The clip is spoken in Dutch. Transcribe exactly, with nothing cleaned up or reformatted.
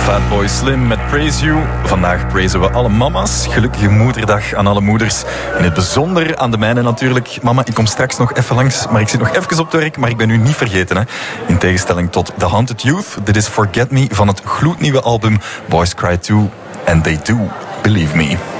Fatboy Slim met Praise You. Vandaag praisen we alle mama's. Gelukkige moederdag aan alle moeders. In het bijzonder aan de mijne natuurlijk. Mama, ik kom straks nog even langs, maar ik zit nog even op het werk, maar ik ben u niet vergeten. Hè. In tegenstelling tot The Haunted Youth. Dit is Forget Me van het gloednieuwe album Boys Cry Too. And They Do Believe Me.